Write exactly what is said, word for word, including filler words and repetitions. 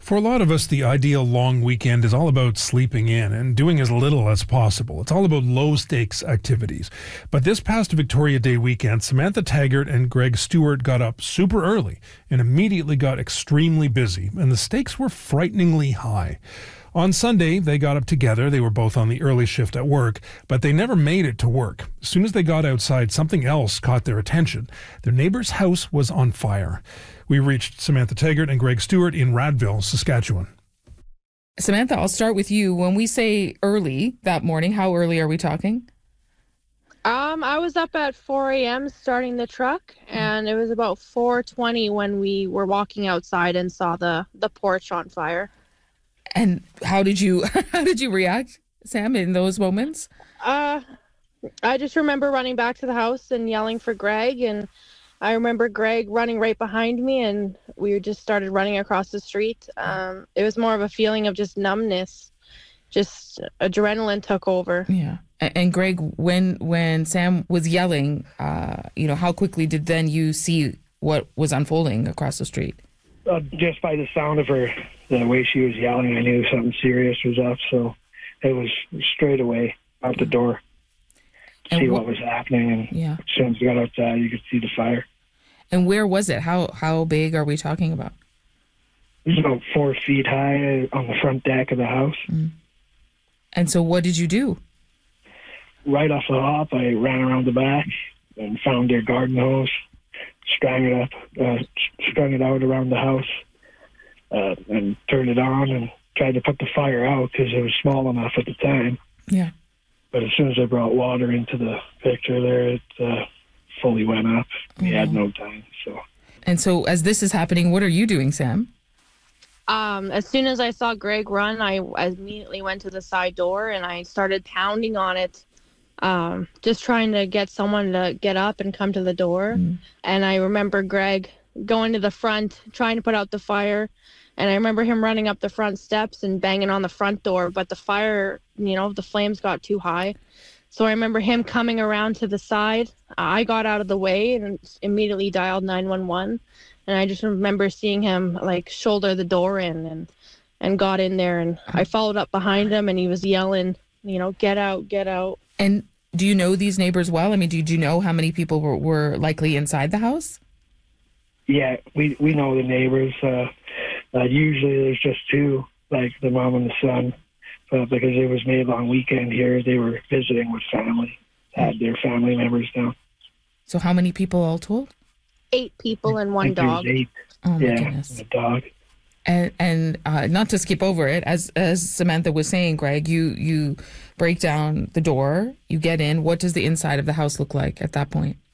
For a lot of us, the ideal long weekend is all about sleeping in and doing as little as possible. It's all about low-stakes activities. But this past Victoria Day weekend, Samantha Taggart and Greg Stewart got up super early and immediately got extremely busy, and the stakes were frighteningly high. On Sunday, they got up together. They were both on the early shift at work, but they never made it to work. As soon as they got outside, something else caught their attention. Their neighbor's house was on fire. We reached Samantha Taggart and Greg Stewart in Radville, Saskatchewan. Samantha, I'll start with you. When we say early that morning, how early are we talking? Um, I was up at four a.m. starting the truck, and it was about four twenty when we were walking outside and saw the, the porch on fire. And how did you how did you react, Sam, in those moments? Uh, I just remember running back to the house and yelling for Greg, and I remember Greg running right behind me, and we just started running across the street. Um, it was more of a feeling of just numbness, just adrenaline took over. Yeah. And, and Greg, when when Sam was yelling, uh, you know, how quickly did then you see what was unfolding across the street? Uh, just by the sound of her, the way she was yelling, I knew something serious was up. So it was straight away out the door to and see wh- what was happening. And yeah. as soon as we got outside, you could see the fire. And where was it? How how big are we talking about? It was about four feet high on the front deck of the house. Mm. And so what did you do? Right off the hop, I ran around the back and found their garden hose, strung it up, uh, strung it out around the house, uh, and turned it on and tried to put the fire out because it was small enough at the time. Yeah. But as soon as I brought water into the picture there, it uh, fully went up. We mm-hmm. had no time. So. And so as this is happening, what are you doing, Sam? Um, as soon as I saw Greg run, I, I immediately went to the side door and I started pounding on it. Um, just trying to get someone to get up and come to the door. Mm. And I remember Greg going to the front, trying to put out the fire. And I remember him running up the front steps and banging on the front door. But the fire, you know, the flames got too high. So I remember him coming around to the side. I got out of the way and immediately dialed nine one one. And I just remember seeing him like shoulder the door in and, and got in there. And I followed up behind him and he was yelling, you know, get out, get out. And do you know these neighbors well? I mean, did you know how many people were, were likely inside the house? Yeah, we we know the neighbors. Uh, uh, usually there's just two, like the mom and the son. But because it was May long weekend here, they were visiting with family, had their family members down. So how many people all told? Eight people and one dog. Eight. Oh, my yeah, goodness. And a dog. And and uh, not to skip over it, as as Samantha was saying, Greg, you you break down the door, you get in. What does the inside of the house look like at that point?